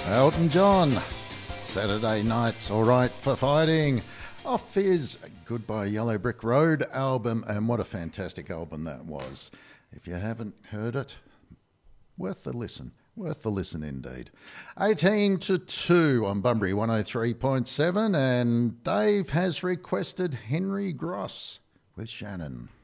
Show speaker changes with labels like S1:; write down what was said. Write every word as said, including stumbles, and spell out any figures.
S1: Elton John, Saturday Night's Alright for Fighting, off his Goodbye Yellow Brick Road album, and what a fantastic album that was. If you haven't heard it, worth the listen, worth the listen indeed. eighteen to two on Bunbury one oh three point seven, and Dave has requested Henry Gross with Shannon.